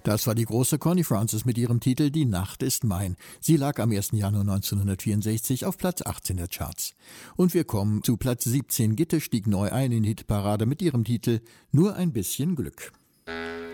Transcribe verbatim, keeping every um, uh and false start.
Das war die große Connie Francis mit ihrem Titel »Die Nacht ist mein«. Sie lag am ersten Januar neunzehnhundertvierundsechzig auf Platz achtzehn der Charts. Und wir kommen zu Platz siebzehn. Gitte stieg neu ein in die Hitparade mit ihrem Titel »Nur ein bisschen Glück«.